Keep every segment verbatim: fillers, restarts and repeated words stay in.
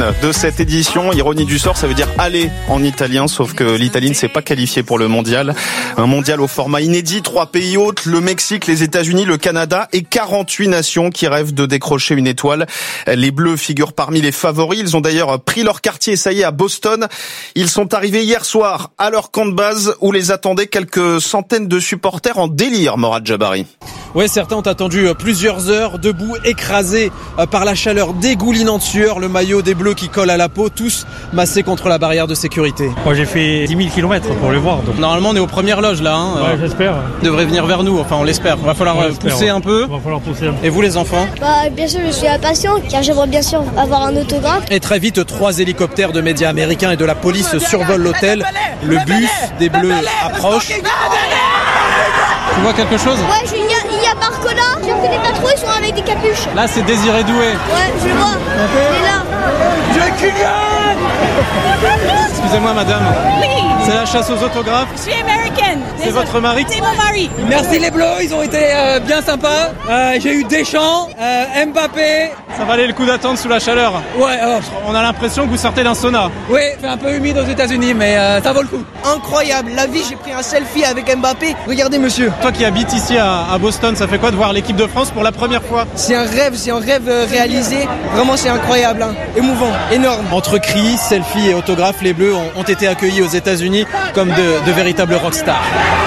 une de cette édition. Ironie du sort, ça veut dire aller en italien, sauf que l'Italie ne s'est pas qualifiée pour le mondial. Un mondial au format inédit, trois pays hôtes, le Mexique, les États-Unis, le Canada et quarante-huit nations qui rêvent de décrocher une étoile. Les Bleus figurent parmi les favoris. Ils ont d'ailleurs pris leur quartier, ça y est, à Boston. Ils sont arrivés hier soir à leur camp de base où les attendaient quelques centaines de supporters en délire, Morad Jabari. Ouais, certains ont attendu plusieurs heures debout, écrasés par la chaleur dégoulinante sueur, le maillot des Bleus qui colle à la peau, tous massés contre la barrière de sécurité. Moi j'ai fait dix mille kilomètres pour le voir. Donc. Normalement on est aux premières loges là. Hein. Ouais, j'espère. Ils devraient venir vers nous, enfin on l'espère. Il va falloir on pousser ouais. un peu. Il va falloir pousser un peu. Et vous les enfants ? Bah bien sûr je suis impatient car j'aimerais bien sûr avoir un autographe. Et très vite, trois hélicoptères de médias américains et de la police survolent l'hôtel. Le bus des Bleus approche. Tu vois quelque chose ? Ouais, je, il y a, il y a Barcola. J'ai reconnais pas trop, ils sont avec des capuches. Là, c'est Désiré Doué. Ouais, je le vois. Il est là. Je Kylian ! Excusez-moi, madame. Oui. C'est la chasse aux autographes. Je suis américaine. C'est votre mari ? C'est mon mari. Merci les Bleus, ils ont été euh, bien sympas. Euh, j'ai eu Deschamps, euh, Mbappé. Ça valait le coup d'attendre sous la chaleur. Ouais. Oh. On a l'impression que vous sortez d'un sauna. Oui, c'est un peu humide aux États-Unis, mais euh, ça vaut le coup. Incroyable, la vie, j'ai pris un selfie avec Mbappé. Regardez monsieur. Toi qui habites ici à, à Boston, ça fait quoi de voir l'équipe de France pour la première fois ? C'est un rêve, c'est un rêve réalisé. Vraiment, c'est incroyable, hein. Émouvant, énorme. Entre cris, selfies et autographes, les Bleus ont, ont été accueillis aux États-Unis comme de, de véritables rockstars.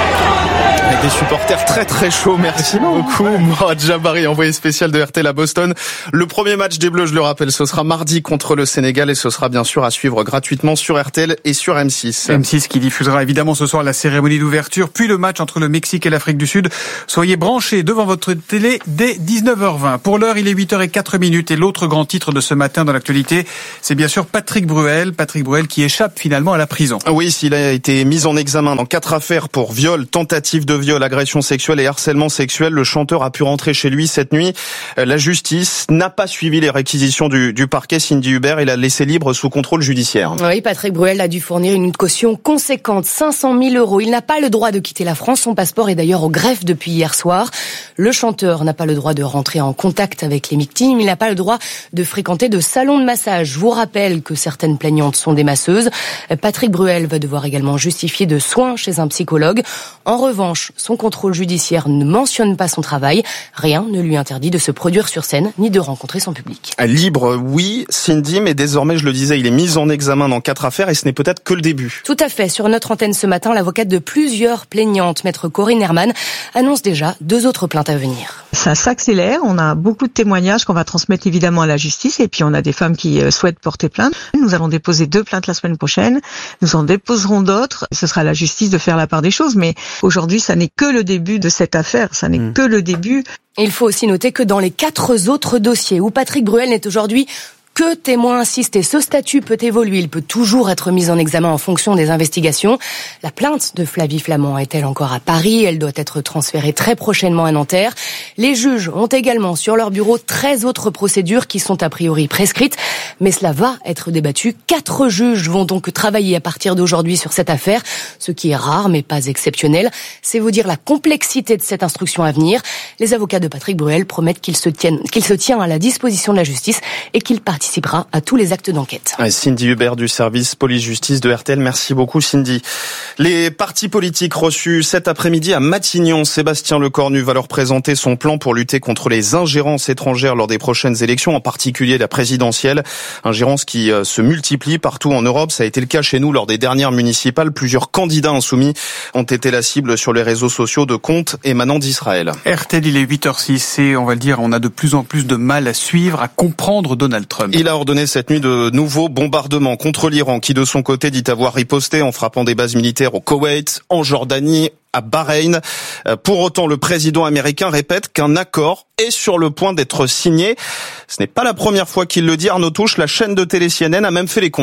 Avec des supporters très très chauds, merci beaucoup Morad Jabari, envoyé spécial de R T L à Boston. Le premier match des Bleus, je le rappelle, ce sera mardi contre le Sénégal et ce sera bien sûr à suivre gratuitement sur R T L et sur M six. M six qui diffusera évidemment ce soir la cérémonie d'ouverture, puis le match entre le Mexique et l'Afrique du Sud. Soyez branchés devant votre télé dès dix-neuf heures vingt. Pour l'heure, il est huit heures quatre minutes et l'autre grand titre de ce matin dans l'actualité, c'est bien sûr Patrick Bruel. Patrick Bruel qui échappe finalement à la prison. Oui, s'il a été mis en examen dans quatre affaires pour viol, tentative de viol, agression sexuelle et harcèlement sexuel, le chanteur a pu rentrer chez lui cette nuit. La justice n'a pas suivi les réquisitions du, du parquet. Cindy Hubert, il a laissé libre sous contrôle judiciaire. Oui, Patrick Bruel a dû fournir une caution conséquente, cinq cent mille euros. Il n'a pas le droit de quitter la France. Son passeport est d'ailleurs au greffe depuis hier soir. Le chanteur n'a pas le droit de rentrer en contact avec les victimes. Il n'a pas le droit de fréquenter de salons de massage. Je vous rappelle que certaines plaignantes sont des masseuses. Patrick Bruel va devoir également justifier de soins chez un psychologue. En revanche, son contrôle judiciaire ne mentionne pas son travail. Rien ne lui interdit de se produire sur scène ni de rencontrer son public. Libre, oui, Cindy, mais désormais, je le disais, il est mis en examen dans quatre affaires et ce n'est peut-être que le début. Tout à fait. Sur notre antenne ce matin, l'avocate de plusieurs plaignantes, maître Corinne Herman, annonce déjà deux autres plaintes à venir. Ça s'accélère. On a beaucoup de témoignages qu'on va transmettre évidemment à la justice et puis on a des femmes qui souhaitent porter plainte. Nous allons déposer deux plaintes la semaine prochaine. Nous en déposerons d'autres. Ce sera à la justice de faire la part des choses, mais aujourd'hui, ça n'est que le début de cette affaire. Ça n'est mmh. que le début. Il faut aussi noter que dans les quatre autres dossiers où Patrick Bruel n'est aujourd'hui que témoin assisté, ce statut peut évoluer. Il peut toujours être mis en examen en fonction des investigations. La plainte de Flavie Flament est-elle encore à Paris? Elle doit être transférée très prochainement à Nanterre. Les juges ont également sur leur bureau treize autres procédures qui sont a priori prescrites. Mais cela va être débattu. Quatre juges vont donc travailler à partir d'aujourd'hui sur cette affaire. Ce qui est rare mais pas exceptionnel. C'est vous dire la complexité de cette instruction à venir. Les avocats de Patrick Bruel promettent qu'il se tienne, qu'il se tient à la disposition de la justice et qu'il participera à tous les actes d'enquête. Cindy Hubert du service police-justice de R T L. Merci beaucoup Cindy. Les partis politiques reçus cet après-midi à Matignon, Sébastien Lecornu va leur présenter son plan pour lutter contre les ingérences étrangères lors des prochaines élections, en particulier la présidentielle. Ingérences qui se multiplient partout en Europe. Ça a été le cas chez nous lors des dernières municipales. Plusieurs candidats insoumis ont été la cible sur les réseaux sociaux de comptes émanant d'Israël. R T L, il est huit heures six et on va le dire, on a de plus en plus de mal à suivre, à comprendre Donald Trump. Il a ordonné cette nuit de nouveaux bombardements contre l'Iran qui de son côté dit avoir riposté en frappant des bases militaires au Koweït, en Jordanie, à Bahreïn. Pour autant, le président américain répète qu'un accord est sur le point d'être signé. Ce n'est pas la première fois qu'il le dit. Arnaud Touche, la chaîne de télé C N N, a même fait les comptes.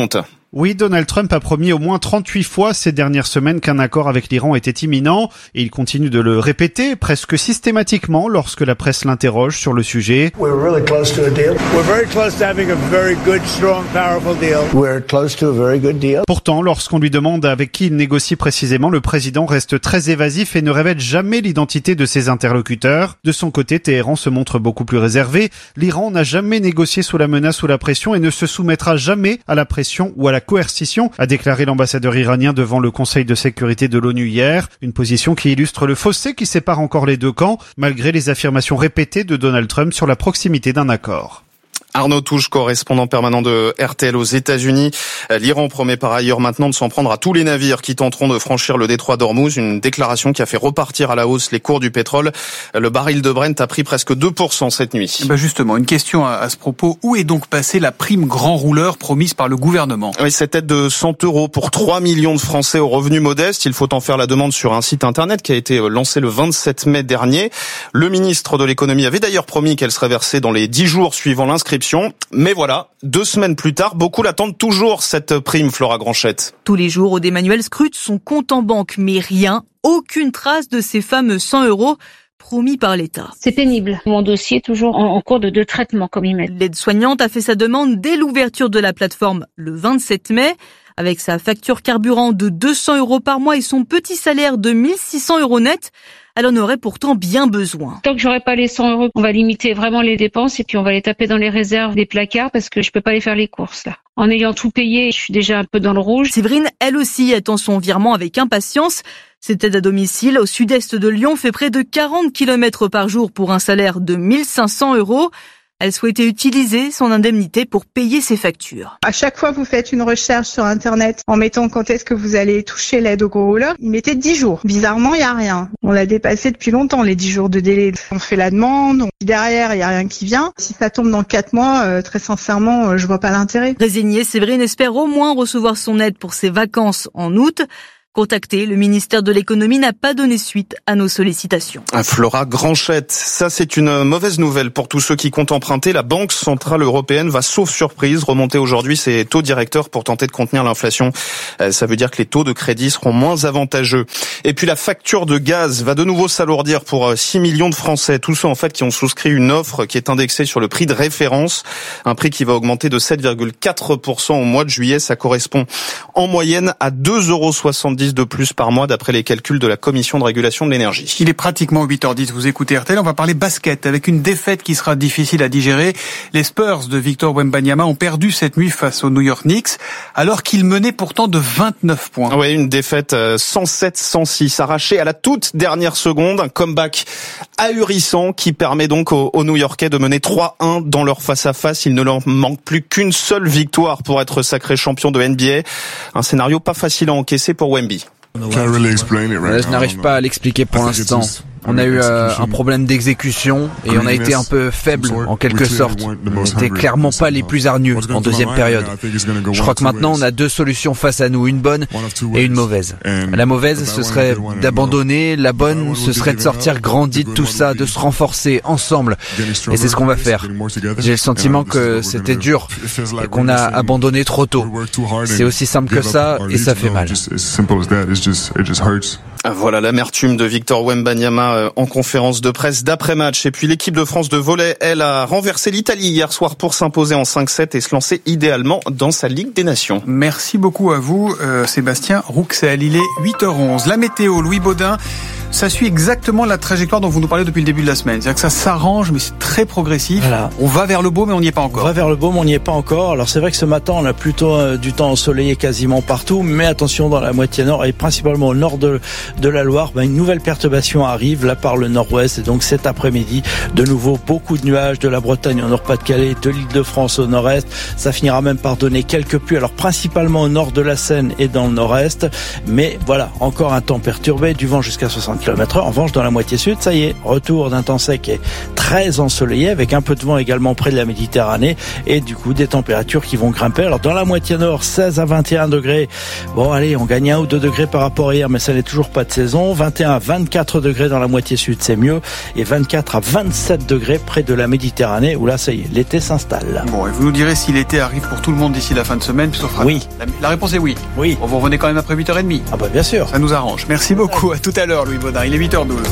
Oui, Donald Trump a promis au moins trente-huit fois ces dernières semaines qu'un accord avec l'Iran était imminent et il continue de le répéter presque systématiquement lorsque la presse l'interroge sur le sujet. We're really close to a deal. We're very close to having a very good, strong, powerful deal. We're close to a very good deal. Pourtant, lorsqu'on lui demande avec qui il négocie précisément, le président reste très évasif et ne révèle jamais l'identité de ses interlocuteurs. De son côté, Téhéran se montre beaucoup plus réservé. L'Iran n'a jamais négocié sous la menace ou la pression et ne se soumettra jamais à la pression ou à la coercition, a déclaré l'ambassadeur iranien devant le Conseil de sécurité de l'ONU hier. Une position qui illustre le fossé qui sépare encore les deux camps, malgré les affirmations répétées de Donald Trump sur la proximité d'un accord. Arnaud Touche, correspondant permanent de R T L aux États-Unis. L'Iran promet par ailleurs maintenant de s'en prendre à tous les navires qui tenteront de franchir le détroit d'Ormuz, une déclaration qui a fait repartir à la hausse les cours du pétrole. Le baril de Brent a pris presque deux pour cent cette nuit. Ben justement, une question à, à ce propos. Où est donc passée la prime grand rouleur promise par le gouvernement ? Oui, cette aide de cent euros pour trois millions de Français aux revenus modestes. Il faut en faire la demande sur un site internet qui a été lancé le vingt-sept mai dernier. Le ministre de l'économie avait d'ailleurs promis qu'elle serait versée dans les dix jours suivant l'inscription. Mais voilà, deux semaines plus tard, beaucoup l'attendent toujours, cette prime, Flora Granchette. Tous les jours, Aude Emmanuel scrute son compte en banque, mais rien, aucune trace de ces fameux cent euros promis par l'État. C'est pénible. Mon dossier est toujours en, en cours de, de traitement, comme il met. L'aide-soignante a fait sa demande dès l'ouverture de la plateforme le vingt-sept mai. Avec sa facture carburant de deux cents euros par mois et son petit salaire de mille six cents euros net, elle en aurait pourtant bien besoin. Tant que j'aurai pas les cent euros, on va limiter vraiment les dépenses et puis on va les taper dans les réserves des placards parce que je peux pas aller faire les courses là. En ayant tout payé, je suis déjà un peu dans le rouge. Séverine, elle aussi, attend son virement avec impatience. Cette aide à domicile au sud-est de Lyon fait près de quarante kilomètres par jour pour un salaire de mille cinq cents euros. Elle souhaitait utiliser son indemnité pour payer ses factures. À chaque fois, vous faites une recherche sur Internet en mettant quand est-ce que vous allez toucher l'aide au gros rouleur. Il mettait dix jours. Bizarrement, il n'y a rien. On l'a dépassé depuis longtemps, les dix jours de délai. On fait la demande. Si derrière, il n'y a rien qui vient. Si ça tombe dans quatre mois, euh, très sincèrement, euh, je vois pas l'intérêt. Résignée, Séverine espère au moins recevoir son aide pour ses vacances en août. Contacté, le ministère de l'économie n'a pas donné suite à nos sollicitations. Flora Granchette, ça c'est une mauvaise nouvelle pour tous ceux qui comptent emprunter. La Banque Centrale Européenne va, sauf surprise, remonter aujourd'hui ses taux directeurs pour tenter de contenir l'inflation. Ça veut dire que les taux de crédit seront moins avantageux. Et puis la facture de gaz va de nouveau s'alourdir pour six millions de Français. Tous ceux en fait qui ont souscrit une offre qui est indexée sur le prix de référence. Un prix qui va augmenter de sept virgule quatre pour cent au mois de juillet. Ça correspond en moyenne à deux euros soixante-dix de plus par mois d'après les calculs de la Commission de régulation de l'énergie. Il est pratiquement huit heures dix, vous écoutez R T L, on va parler basket avec une défaite qui sera difficile à digérer. Les Spurs de Victor Wembanyama ont perdu cette nuit face aux New York Knicks alors qu'ils menaient pourtant de vingt-neuf points. Oui, une défaite cent sept à cent six arrachée à la toute dernière seconde, un comeback ahurissant qui permet donc aux, aux New-Yorkais de mener trois un dans leur face-à-face. Il ne leur manque plus qu'une seule victoire pour être sacré champion de N B A. Un scénario pas facile à encaisser pour Wemby. Je n'arrive pas à l'expliquer pour l'instant. On a eu euh, un problème d'exécution et on a été un peu faible en quelque sorte. On n'était clairement pas les plus hargneux en deuxième période. Je crois que maintenant on a deux solutions face à nous, une bonne et une mauvaise. La mauvaise, ce serait d'abandonner. La bonne, ce serait de sortir grandi de tout ça, de se renforcer ensemble. Et c'est ce qu'on va faire. J'ai le sentiment que c'était dur et qu'on a abandonné trop tôt. C'est aussi simple que ça et ça fait mal. Voilà l'amertume de Victor Wembanyama en conférence de presse d'après-match. Et puis l'équipe de France de volley, elle a renversé l'Italie hier soir pour s'imposer en cinq sept et se lancer idéalement dans sa Ligue des Nations. Merci beaucoup à vous, euh, Sébastien Rouxel. Il est huit heures onze. La météo, Louis Baudin. Ça suit exactement la trajectoire dont vous nous parlez depuis le début de la semaine. C'est-à-dire que ça s'arrange, mais c'est très progressif. Voilà. On va vers le beau, mais on n'y est pas encore. On va vers le beau, mais on n'y est pas encore. Alors c'est vrai que ce matin, on a plutôt euh, du temps ensoleillé quasiment partout, mais attention, dans la moitié nord et principalement au nord de, de la Loire, ben, une nouvelle perturbation arrive là par le nord-ouest. Et donc cet après-midi, de nouveau beaucoup de nuages de la Bretagne au Nord-Pas-de-Calais, de l'Île-de-France au nord-est. Ça finira même par donner quelques pluies, alors principalement au nord de la Seine et dans le nord-est. Mais voilà, encore un temps perturbé, du vent jusqu'à soixante kilomètres heure. En revanche, dans la moitié sud, ça y est, retour d'un temps sec et très ensoleillé, avec un peu de vent également près de la Méditerranée, et du coup des températures qui vont grimper. Alors dans la moitié nord, seize à vingt et un degrés. Bon allez, on gagne un ou deux degrés par rapport à hier, mais ça n'est toujours pas de saison. vingt et un à vingt-quatre degrés dans la moitié sud, c'est mieux. Et vingt-quatre à vingt-sept degrés près de la Méditerranée, où là, ça y est, l'été s'installe. Bon, et vous nous direz si l'été arrive pour tout le monde d'ici la fin de semaine, puis sauf oui. La, la réponse est oui. Oui. On vous revenez quand même après huit heures trente. Ah bah bien sûr. Ça nous arrange. Merci beaucoup. À tout à l'heure, Louis Baudin. Il est huit heures douze.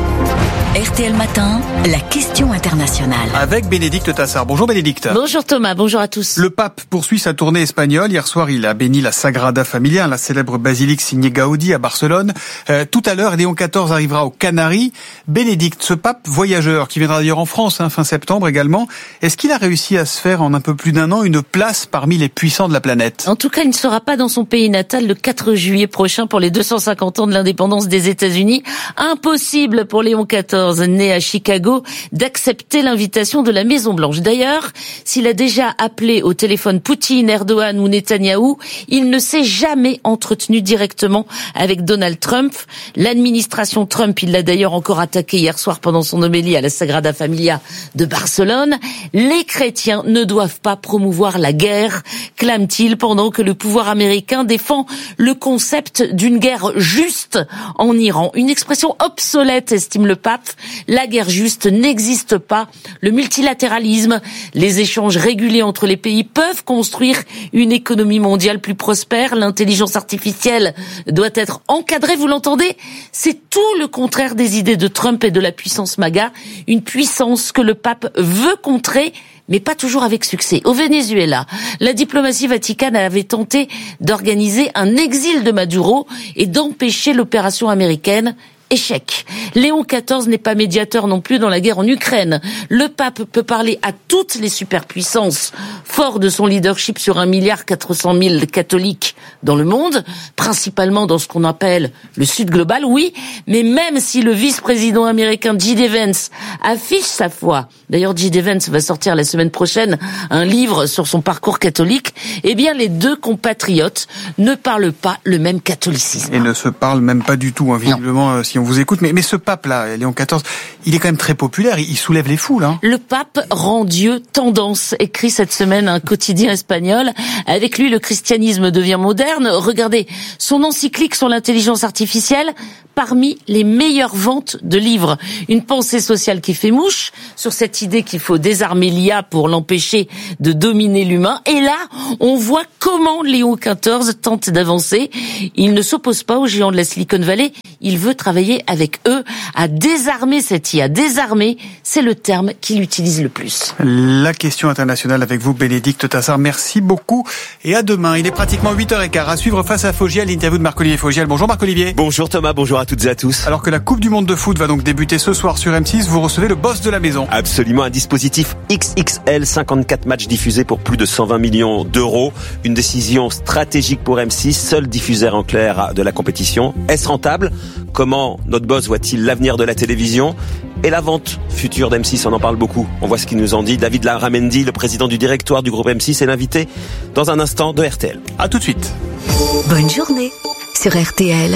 R T L Matin, la question internationale. Avec Bénédicte Tassard. Bonjour Bénédicte. Bonjour Thomas, bonjour à tous. Le pape poursuit sa tournée espagnole. Hier soir, il a béni la Sagrada Familia, la célèbre basilique signée Gaudi à Barcelone. Euh, tout à l'heure, Léon quatorze arrivera aux Canaries. Bénédicte, ce pape voyageur, qui viendra d'ailleurs en France, hein, fin septembre également, est-ce qu'il a réussi à se faire en un peu plus d'un an une place parmi les puissants de la planète? En tout cas, il ne sera pas dans son pays natal le quatre juillet prochain pour les deux cent cinquante ans de l'indépendance des États-Unis. Impossible pour Léon quatorze, né à Chicago, d'accepter l'invitation de la Maison-Blanche. D'ailleurs, s'il a déjà appelé au téléphone Poutine, Erdogan ou Netanyahou, il ne s'est jamais entretenu directement avec Donald Trump. L'administration Trump, il l'a d'ailleurs encore attaqué hier soir pendant son homélie à la Sagrada Familia de Barcelone. Les chrétiens ne doivent pas promouvoir la guerre, clame-t-il, pendant que le pouvoir américain défend le concept d'une guerre juste en Iran. Une expression obsolète, estime le pape. La guerre juste n'existe pas. Le multilatéralisme, les échanges réguliers entre les pays peuvent construire une économie mondiale plus prospère. L'intelligence artificielle doit être encadrée, vous l'entendez? C'est tout le contraire des idées de Trump et de la puissance MAGA. Une puissance que le pape veut contrer, mais pas toujours avec succès. Au Venezuela, la diplomatie vaticane avait tenté d'organiser un exil de Maduro et d'empêcher l'opération américaine. Échec. Léon quatorze n'est pas médiateur non plus dans la guerre en Ukraine. Le pape peut parler à toutes les superpuissances, fort de son leadership sur un milliard quatre cent mille catholiques dans le monde, principalement dans ce qu'on appelle le Sud global, oui, mais même si le vice-président américain J D Vance affiche sa foi, d'ailleurs J D Vance va sortir la semaine prochaine un livre sur son parcours catholique, eh bien les deux compatriotes ne parlent pas le même catholicisme. Et ne se parlent même pas du tout, hein, visiblement, euh, si on vous écoute. Mais, mais ce pape-là, Léon quatorze, il est quand même très populaire, il, il soulève les foules. Hein. Le pape rend Dieu tendance, écrit cette semaine un quotidien espagnol. Avec lui, le christianisme devient moderne. Regardez, son encyclique sur l'intelligence artificielle, parmi les meilleures ventes de livres. Une pensée sociale qui fait mouche sur cette idée qu'il faut désarmer l'I A pour l'empêcher de dominer l'humain. Et là, on voit comment Léon quatorze tente d'avancer. Il ne s'oppose pas aux géants de la Silicon Valley. Il veut travailler avec eux à désarmer cette I A. Désarmer, c'est le terme qu'il utilise le plus. La question internationale avec vous, Bénédicte Tassard. Merci beaucoup et à demain. Il est pratiquement huit heures quinze. À suivre Face à Fogiel, l'interview de Marc-Olivier Fogiel. Bonjour Marc-Olivier. Bonjour Thomas, bonjour à toutes et à tous. Alors que la Coupe du Monde de foot va donc débuter ce soir sur M six, vous recevez le boss de la maison. Absolument, un dispositif X X L, cinquante-quatre matchs diffusés pour plus de cent vingt millions d'euros. Une décision stratégique pour M six, seul diffuseur en clair de la compétition. Est-ce rentable? Comment notre boss voit-il l'avenir de la télévision et la vente future d'M six? On en parle beaucoup. On voit ce qu'il nous en dit. David Larramendi, le président du directoire du groupe M six, est l'invité dans un instant de R T L. À tout de suite. Bonne journée sur R T L.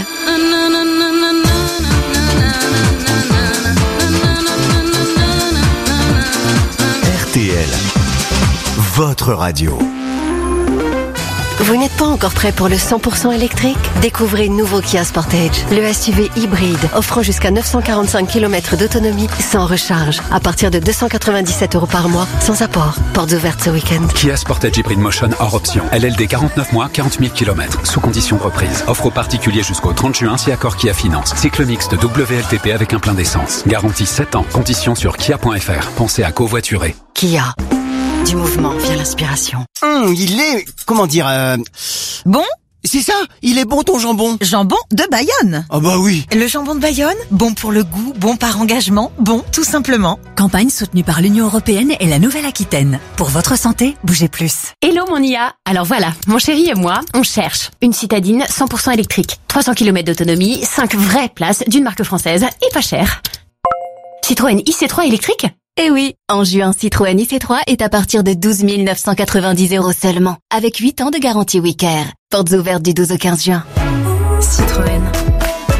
R T L, votre radio. Vous n'êtes pas encore prêt pour le cent pour cent électrique? Découvrez le nouveau Kia Sportage, le S U V hybride, offrant jusqu'à neuf cent quarante-cinq kilomètres d'autonomie sans recharge, à partir de deux cent quatre-vingt-dix-sept euros par mois, sans apport. Portes ouvertes ce week-end. Kia Sportage Hybrid Motion hors option. L L D quarante-neuf mois, quarante mille kilomètres, sous condition de reprise. Offre aux particuliers jusqu'au trente juin si accord Kia Finance. Cycle mixte W L T P avec un plein d'essence. Garantie sept ans. Conditions sur kia point f r. Pensez à covoiturer. Kia. Du mouvement vient l'inspiration. Hum, il est... Comment dire... Euh... Bon? C'est ça, il est bon ton jambon. Jambon de Bayonne. Ah bah oui. Le jambon de Bayonne, bon pour le goût, bon par engagement, bon tout simplement. Campagne soutenue par l'Union Européenne et la Nouvelle-Aquitaine. Pour votre santé, bougez plus. Hello mon I A. Alors voilà, mon chéri et moi, on cherche une citadine cent pour cent électrique. trois cents kilomètres d'autonomie, cinq vraies places d'une marque française et pas cher. Citroën I C trois électrique? Eh oui, en juin, Citroën I C trois est à partir de douze mille neuf cent quatre-vingt-dix euros seulement, avec huit ans de garantie WeCare. Portes ouvertes du douze au quinze juin. Citroën. Offre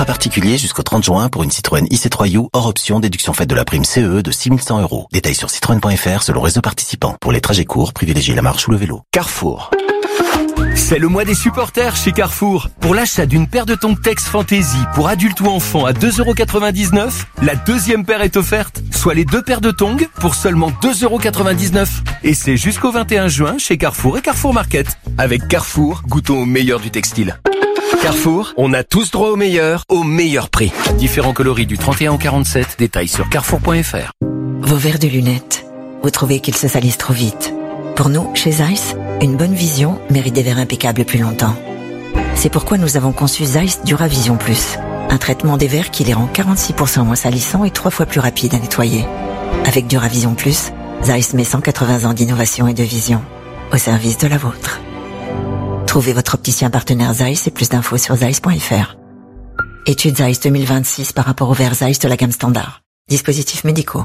Offre à particulier jusqu'au trente juin pour une Citroën I C trois U hors option déduction faite de la prime C E de six mille cent euros. Détails sur citroën point f r selon réseau participant. Pour les trajets courts, privilégiez la marche ou le vélo. Carrefour. C'est le mois des supporters chez Carrefour. Pour l'achat d'une paire de tongs Tex Fantasy pour adultes ou enfants à deux euros quatre-vingt-dix-neuf, la deuxième paire est offerte, soit les deux paires de tongs pour seulement deux euros quatre-vingt-dix-neuf. Et c'est jusqu'au vingt et un juin chez Carrefour et Carrefour Market. Avec Carrefour, goûtons au meilleur du textile. Carrefour, on a tous droit au meilleur, au meilleur prix. Différents coloris du trente et un au quarante-sept, détails sur carrefour point f r. Vos verres de lunettes, vous trouvez qu'ils se salissent trop vite? Pour nous, chez Zeiss, une bonne vision mérite des verres impeccables plus longtemps. C'est pourquoi nous avons conçu Zeiss Duravision Plus, un traitement des verres qui les rend quarante-six pour cent moins salissants et trois fois plus rapides à nettoyer. Avec Duravision Plus, Zeiss met cent quatre-vingts ans d'innovation et de vision au service de la vôtre. Trouvez votre opticien partenaire Zeiss et plus d'infos sur zeiss point f r. Étude Zeiss deux mille vingt-six par rapport au verre Zeiss de la gamme standard. Dispositifs médicaux.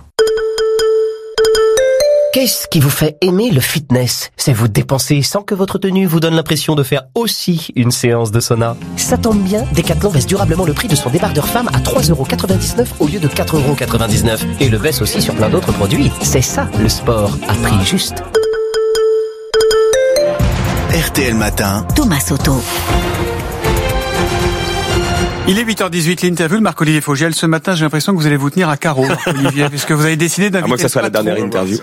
Qu'est-ce qui vous fait aimer le fitness? C'est vous dépenser sans que votre tenue vous donne l'impression de faire aussi une séance de sauna. Ça tombe bien, Decathlon baisse durablement le prix de son débardeur femme à trois euros quatre-vingt-dix-neuf au lieu de quatre euros quatre-vingt-dix-neuf. Et le baisse aussi sur plein d'autres produits. C'est ça, le sport, à prix juste. R T L Matin, Thomas Soto. Il est huit heures dix-huit, l'interview de Marc-Olivier Fogiel. Ce matin, j'ai l'impression que vous allez vous tenir à carreau, Marc-Olivier, puisque vous avez décidé d'inviter... À moins que ça soit la dernière interview.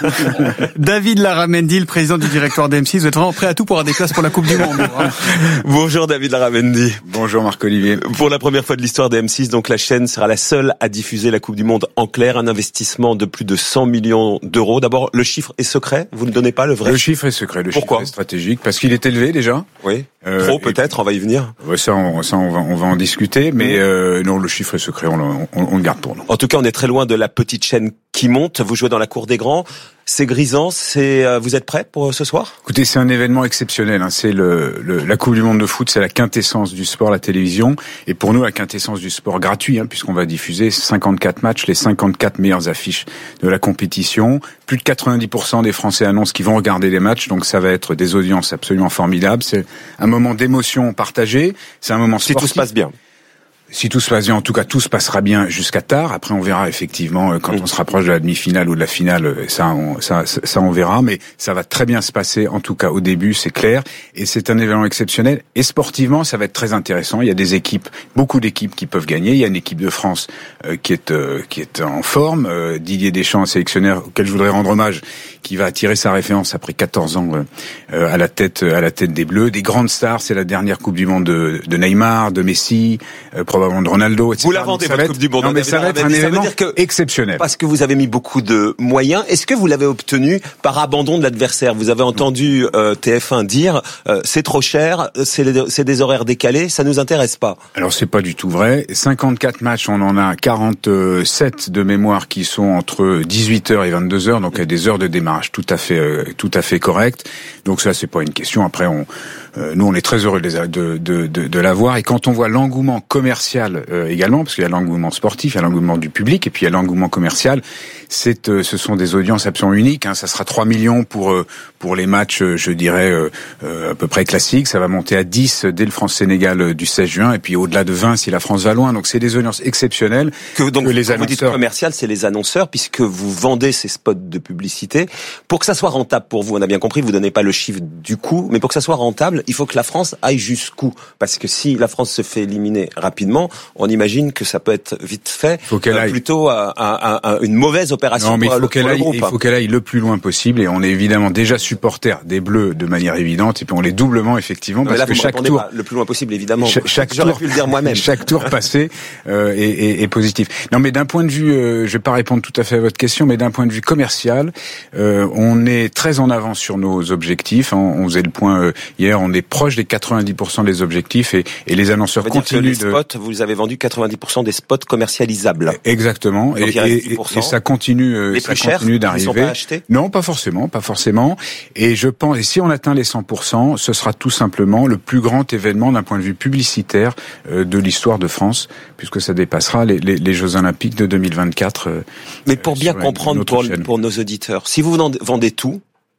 David Larramendy, le président du directoire d'M six. Vous êtes vraiment prêt à tout pour avoir des places pour la Coupe du Monde. Hein. Bonjour David Larramendy. Bonjour Marc-Olivier. Pour la première fois de l'histoire d'M six, donc la chaîne sera la seule à diffuser la Coupe du Monde en clair, un investissement de plus de cent millions d'euros. D'abord, le chiffre est secret, vous ne donnez pas le vrai? Le chiffre est secret, le Pourquoi chiffre est stratégique, parce qu'il est élevé déjà. Oui, euh, trop peut-être, on va y venir. Ouais, ça, on, ça on, va, on va en discuter, mais... Mmh. Euh, non, le chiffre est secret, on, on, on le garde pour nous. En tout cas, on est très loin de la petite chaîne qui monte. Vous jouez dans la cour des grands. C'est grisant. C'est. Euh, vous êtes prêts pour ce soir? Écoutez, c'est un événement exceptionnel. Hein. C'est le, le la Coupe du Monde de foot, c'est la quintessence du sport, la télévision, et pour nous la quintessence du sport gratuit, hein, puisqu'on va diffuser cinquante-quatre matchs, les cinquante-quatre meilleures affiches de la compétition. Plus de quatre-vingt-dix pour cent des Français annoncent qu'ils vont regarder les matchs, donc ça va être des audiences absolument formidables. C'est un moment d'émotion partagée. C'est un moment sportif. Si tout se passe bien. Si tout se passe bien, en tout cas, tout se passera bien jusqu'à tard. Après, on verra effectivement quand on se rapproche de la demi-finale ou de la finale. Ça, on, ça, ça, on verra. Mais ça va très bien se passer. En tout cas, au début, c'est clair. Et c'est un événement exceptionnel. Et sportivement, ça va être très intéressant. Il y a des équipes, beaucoup d'équipes qui peuvent gagner. Il y a une équipe de France euh, qui est euh, qui est en forme. Euh, Didier Deschamps, un sélectionneur auquel je voudrais rendre hommage, qui va attirer sa référence après quatorze ans euh, à la tête à la tête des Bleus. Des grandes stars. C'est la dernière Coupe du Monde de, de Neymar, de Messi. Euh, probablement de Ronaldo, et cetera. Vous la vendez, votre Coupe du Monde. Non, mais ça va être un événement exceptionnel. Parce que vous avez mis beaucoup de moyens. Est-ce que vous l'avez obtenu par abandon de l'adversaire? Vous avez entendu euh, T F un dire euh, c'est trop cher, c'est, les, c'est des horaires décalés, ça nous intéresse pas. Alors c'est pas du tout vrai. cinquante-quatre matchs, on en a quarante-sept de mémoire qui sont entre dix-huit heures et vingt-deux heures, donc à des heures de démarrage tout à fait euh, tout à fait correctes. Donc ça c'est pas une question. Après on Euh, nous, on est très heureux de, de, de, de, de l'avoir. Et quand on voit l'engouement commercial euh, également, parce qu'il y a l'engouement sportif, il y a l'engouement du public, et puis il y a l'engouement commercial, c'est, euh, ce sont des audiences absolument uniques. Hein. Ça sera trois millions pour euh, pour les matchs, euh, je dirais, euh, euh, à peu près classiques. Ça va monter à dix dès le France-Sénégal euh, du seize juin, et puis au-delà de vingt si la France va loin. Donc c'est des audiences exceptionnelles. Que, donc, que les quand annonceurs... vous dites commercial, c'est les annonceurs, puisque vous vendez ces spots de publicité. Pour que ça soit rentable pour vous, on a bien compris, vous donnez pas le chiffre du coût, mais pour que ça soit rentable, il faut que la France aille jusqu'où? Parce que si la France se fait éliminer rapidement, on imagine que ça peut être vite fait, faut qu'elle euh, aille. plutôt à, à, à, à une mauvaise opération non, mais pour, il faut qu'elle pour le aille, groupe. Il faut qu'elle aille le plus loin possible, et on est évidemment déjà supporter des Bleus de manière évidente, et puis on l'est doublement effectivement, non, parce là, que chaque tour, pas, le plus loin possible évidemment, chaque, chaque j'aurais tour, pu le dire moi-même. Chaque tour passé euh, est, est, est positif. Non, mais d'un point de vue, euh, je vais pas répondre tout à fait à votre question, mais d'un point de vue commercial, euh, on est très en avance sur nos objectifs. Hein, on faisait le point euh, hier, on est proche des quatre-vingt-dix pour cent des objectifs, et, et les annonceurs continuent de... Les spots, vous avez vendu quatre-vingt-dix pour cent des spots commercialisables. Exactement. Et, et, et ça continue, les ça plus continue chers, d'arriver. Ils sont pas achetés? Non, pas forcément, pas forcément. Et je pense, et si on atteint les cent pour cent, ce sera tout simplement le plus grand événement d'un point de vue publicitaire euh, de l'histoire de France, puisque ça dépassera les, les, les Jeux Olympiques de deux mille vingt-quatre. Euh, Mais pour bien comprendre pour, pour nos auditeurs, si vous vendez tout,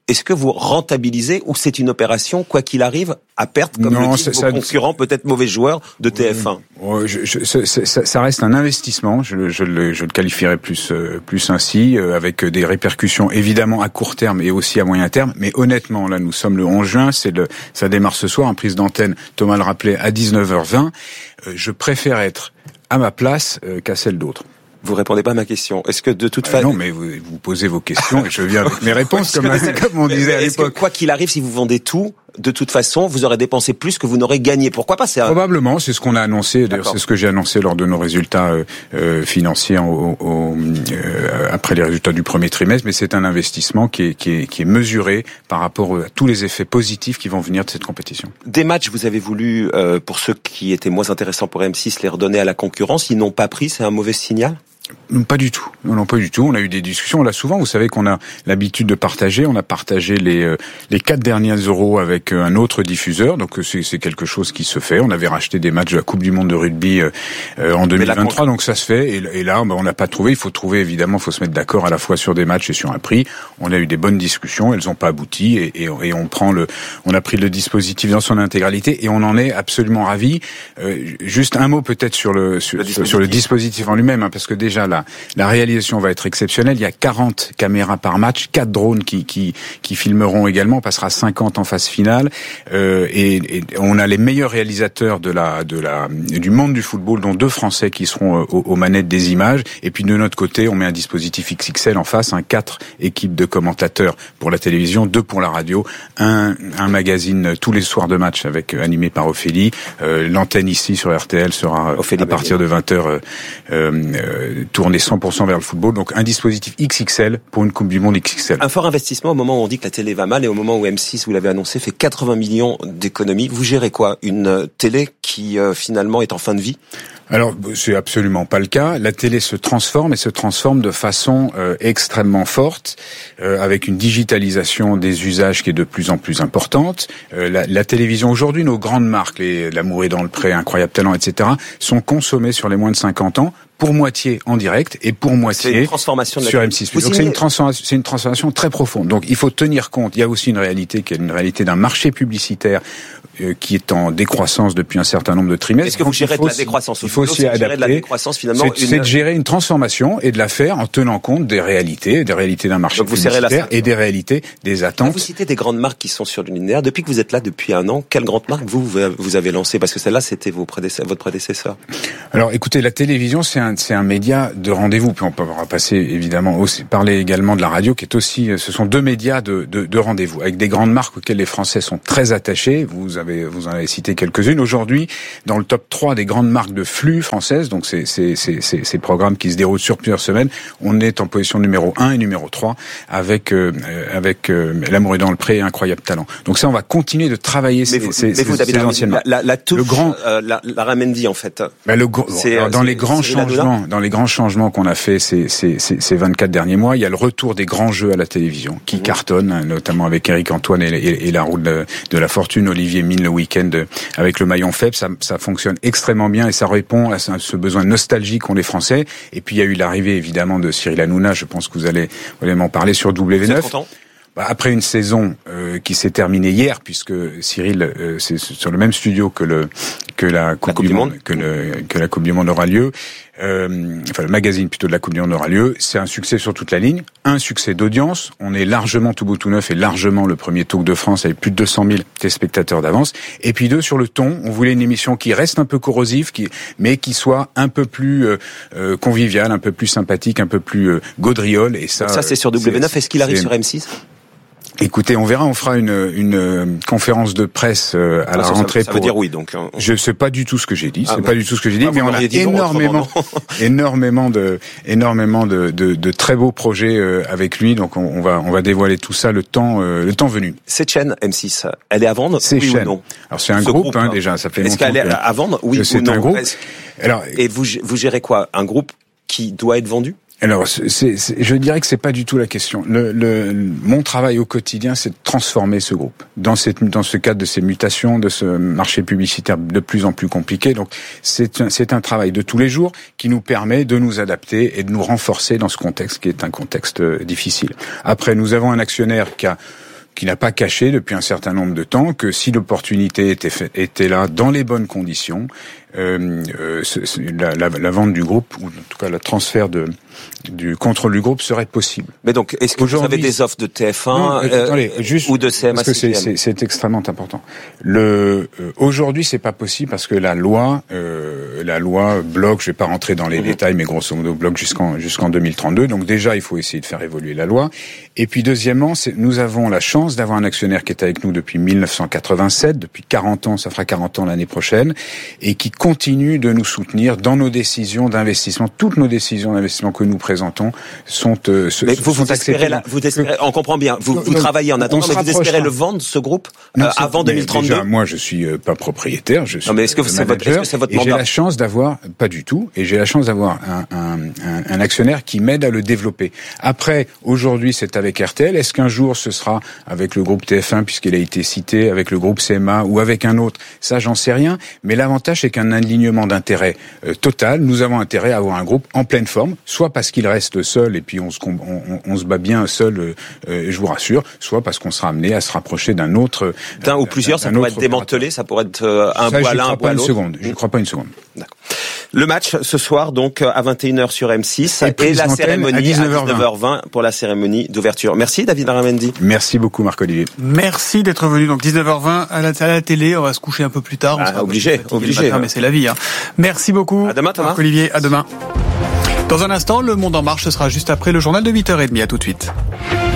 est-ce que vous rentabilisez ou c'est une opération, quoi qu'il arrive, à perte, comme non, le disent vos ça, concurrents, peut-être mauvais joueurs de T F un? Oui, je, je, ça, ça reste un investissement, je, je, le, je le qualifierais plus, plus ainsi, euh, avec des répercussions évidemment à court terme et aussi à moyen terme, mais honnêtement, là nous sommes le onze juin, c'est le, ça démarre ce soir, en prise d'antenne, Thomas le rappelait, à dix-neuf heures vingt, euh, je préfère être à ma place euh, qu'à celle d'autres. Vous répondez pas à ma question. Est-ce que de toute euh, façon... Non, mais vous, vous posez vos questions et je viens avec mes réponses, comme, comme on disait à l'époque. Que, quoi qu'il arrive, si vous vendez tout, de toute façon, vous aurez dépensé plus que vous n'aurez gagné. Pourquoi pas? C'est un... Probablement, c'est ce qu'on a annoncé. D'ailleurs, c'est ce que j'ai annoncé lors de nos résultats euh, euh, financiers au, au, euh, après les résultats du premier trimestre. Mais c'est un investissement qui est, qui est, qui est mesuré par rapport à tous les effets positifs qui vont venir de cette compétition. Des matchs, vous avez voulu, euh, pour ceux qui étaient moins intéressants pour M six, les redonner à la concurrence. Ils n'ont pas pris. C'est un mauvais signal? Non, pas du tout. Non, non, pas du tout. On a eu des discussions. Là, souvent, vous savez qu'on a l'habitude de partager. On a partagé les euh, les quatre derniers euros avec euh, un autre diffuseur. Donc, c'est, c'est quelque chose qui se fait. On avait racheté des matchs de la Coupe du Monde de rugby euh, euh, en deux mille vingt-trois. Donc, ça se fait. Et, et là, ben, on n'a pas trouvé. Il faut trouver, évidemment, il faut se mettre d'accord à la fois sur des matchs et sur un prix. On a eu des bonnes discussions. Elles n'ont pas abouti. Et, et, et on prend le, on a pris le dispositif dans son intégralité. Et on en est absolument ravis. Euh, juste un mot peut-être sur le sur le dispositif, sur le dispositif en lui-même, hein, parce que déjà La, la réalisation va être exceptionnelle. Il y a quarante caméras par match, quatre drones qui qui qui filmeront également. On passera cinquante en phase finale. Euh, et, et on a les meilleurs réalisateurs de la de la du monde du football, dont deux Français qui seront aux, aux manettes des images. Et puis de notre côté, on met un dispositif X X L en face, un quatre équipes de commentateurs pour la télévision, deux pour la radio, un un magazine tous les soirs de match avec animé par Ophélie. Euh, l'antenne ici sur R T L sera Ophélie à partir de vingt heures euh, euh, tournée cent pour cent vers le football, donc un dispositif X X L pour une Coupe du Monde X X L. Un fort investissement au moment où on dit que la télé va mal et au moment où M six, vous l'avez annoncé, fait quatre-vingts millions d'économies. Vous gérez quoi? Une télé qui euh, finalement est en fin de vie? Alors, c'est absolument pas le cas. La télé se transforme et se transforme de façon euh, extrêmement forte, euh, avec une digitalisation des usages qui est de plus en plus importante. Euh, la, la télévision aujourd'hui, nos grandes marques, les L'Amour est dans le pré, Incroyable Talent, et cetera, sont consommées sur les moins de cinquante ans, pour moitié en direct et pour moitié une transformation de la sur M six. Donc c'est une transformation, c'est une transformation très profonde. Donc il faut tenir compte. Il y a aussi une réalité qui est une réalité d'un marché publicitaire euh, qui est en décroissance depuis un certain nombre de trimestres. Est-ce que vous gérez de la décroissance? Il faut aussi adapter. De la décroissance, finalement, c'est, une... c'est de gérer une transformation et de la faire en tenant compte des réalités, des réalités d'un marché publicitaire et des réalités des attentes. Vous citez des grandes marques qui sont sur le linéaire. Depuis que vous êtes là depuis un an, quelle grande marque vous vous avez lancé? Parce que celle-là, c'était vos prédécesseurs, votre prédécesseur. Alors, écoutez, la télévision, c'est un, c'est un média de rendez-vous. Puis on peut passer évidemment aussi, parler également de la radio, qui est aussi, ce sont deux médias de, de, de rendez-vous, avec des grandes marques auxquelles les Français sont très attachés. Vous avez, vous en avez cité quelques-unes. Aujourd'hui, dans le top trois des grandes marques de flux françaises, donc c'est, c'est, c'est, c'est, ces programmes qui se déroulent sur plusieurs semaines, on est en position numéro un et numéro trois avec, euh, avec euh, L'Amour est dans le pré et Incroyable Talent. Donc ça, on va continuer de travailler mais ces, vous, ces, mais vous ces, avez ces la, anciennes la, marques. La, la touche, le grand, euh, la, la Ramendi, en fait. Bah le gros, c'est, alors, dans c'est, les grands changements, dans les grands changements qu'on a fait ces, ces, ces, ces vingt-quatre derniers mois, il y a le retour des grands jeux à la télévision qui mmh. cartonnent, notamment avec Éric Antoine et, et, et la roue de, de la fortune, Olivier Mine le week-end avec le maillon faible, ça, ça fonctionne extrêmement bien et ça répond à ce besoin nostalgique qu'ont les Français. Et puis il y a eu l'arrivée évidemment de Cyril Hanouna, je pense que vous allez, vous allez m'en parler sur W neuf. Bah, après une saison euh, qui s'est terminée hier, puisque Cyril, euh, c'est sur le même studio que le que la Coupe, la coupe du, du Monde, monde. Que, le, que la Coupe du Monde aura lieu, euh, enfin le magazine plutôt de la Coupe du Monde aura lieu. C'est un succès sur toute la ligne, un succès d'audience. On est largement tout beau tout neuf et largement le premier talk de France avec plus de deux cent mille téléspectateurs d'avance. Et puis deux, sur le ton, on voulait une émission qui reste un peu corrosive, qui mais qui soit un peu plus euh, euh, conviviale, un peu plus sympathique, un peu plus euh, gaudriole. Et ça, Donc ça c'est sur W neuf. C'est, Est-ce qu'il arrive c'est... sur M six? Écoutez, on verra, on fera une, une conférence de presse à ah, la ça, rentrée. Ça, ça pour... veut dire oui, donc. Hein. Je sais pas du tout ce que j'ai dit. Ah, c'est bah. pas du tout ce que j'ai dit, ah, mais on a énormément, énormément de, énormément de, de, de très beaux projets avec lui. Donc on, on va, on va dévoiler tout ça le temps, euh, le temps venu. Cette chaîne M six, elle est à vendre? C'est oui chaîne. Ou non? Alors c'est un Ce groupe, groupe hein, hein. déjà. Ça fait Est-ce longtemps. qu'elle est à vendre? Oui ou c'est non? un groupe. Alors, et vous, vous gérez quoi? Un groupe qui doit être vendu? Alors, c'est, c'est, je dirais que c'est pas du tout la question. Le, le, mon travail au quotidien, c'est de transformer ce groupe dans cette, dans ce cadre de ces mutations, de ce marché publicitaire de plus en plus compliqué. Donc, c'est un, c'est un travail de tous les jours qui nous permet de nous adapter et de nous renforcer dans ce contexte qui est un contexte difficile. Après, nous avons un actionnaire qui a qui n'a pas caché depuis un certain nombre de temps que si l'opportunité était, fait, était là dans les bonnes conditions, euh, euh, la, la, la vente du groupe, ou en tout cas le transfert de, du contrôle du groupe serait possible. Mais donc, est-ce que vous avez des offres de T F un non, euh, attendez, euh, juste, ou de C M A? Parce que c'est, c'est, c'est extrêmement important. Le, euh, aujourd'hui, c'est pas possible parce que la loi, euh, la loi bloque, je vais pas rentrer dans les mmh. détails, mais grosso modo bloque jusqu'en, jusqu'en deux mille trente-deux. Donc déjà, il faut essayer de faire évoluer la loi. Et puis deuxièmement, c'est, nous avons la chance d'avoir un actionnaire qui est avec nous depuis mille neuf cent quatre-vingt-sept, depuis quarante ans, ça fera quarante ans l'année prochaine, et qui continue de nous soutenir dans nos décisions d'investissement. Toutes nos décisions d'investissement que nous présentons sont, euh, mais sont vous, vous espérez, la, vous espérez, on comprend bien, vous, vous travaillez en attendant, mais vous espérez le vendre, ce groupe, non, euh, avant deux mille trente-deux? Déjà, moi, je suis euh, pas propriétaire, je suis non, mais est-ce que c'est votre, est-ce que c'est votre mandat? Et j'ai la chance d'avoir, pas du tout, et j'ai la chance d'avoir un, un, un, un actionnaire qui m'aide à le développer. Après, aujourd'hui, c'est avec R T L. Est-ce qu'un jour, ce sera avec le groupe T F un, puisqu'il a été cité, avec le groupe C M A, ou avec un autre? Ça, j'en sais rien. Mais l'avantage, c'est qu'un alignement d'intérêt euh, total, nous avons intérêt à avoir un groupe en pleine forme, soit parce qu'il reste seul et puis on se, on, on, on se bat bien seul, euh, je vous rassure, soit parce qu'on sera amené à se rapprocher d'un autre... D'un ou plusieurs, ça pourrait être démantelé, ça pourrait être euh, un bout à l'un, un bout à l'autre. Je ne crois pas une seconde. D'accord. Le match ce soir, donc, à vingt et une heures sur M six, et, et la cérémonie à dix-neuf heures vingt pour la cérémonie d'ouverture. Merci David Larramendi. Merci beaucoup Marc-Olivier. Merci d'être venu. Donc dix-neuf heures vingt à la, à la télé, on va se coucher un peu plus tard. On ah, obligé, obligé. Matin, mais c'est la vie. Hein. Merci beaucoup. À demain Thomas. Marc-Olivier, à demain. Dans un instant, le Monde en marche, ce sera juste après le journal de huit heures trente. À tout de suite.